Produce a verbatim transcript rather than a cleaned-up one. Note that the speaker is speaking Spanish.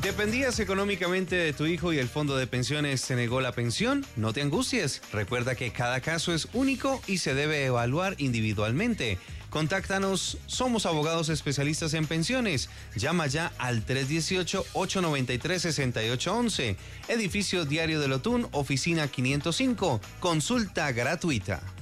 ¿Dependías económicamente de tu hijo y el fondo de pensiones se negó la pensión? No te angusties. Recuerda que cada caso es único y se debe evaluar individualmente. Contáctanos, somos abogados especialistas en pensiones. Llama ya al tres uno ocho, ocho nueve tres, seis ocho uno uno. Edificio Diario del Otún, oficina quinientos cinco. Consulta gratuita.